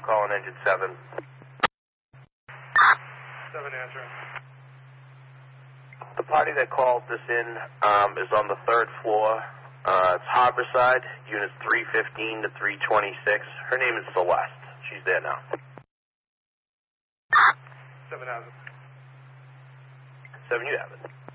I'm calling engine 7. 7 answering. The party that called this in is on the 3rd floor. It's Harborside, units 315 to 326. Her name is Celeste. She's there now. 7 has it. 7, you have it.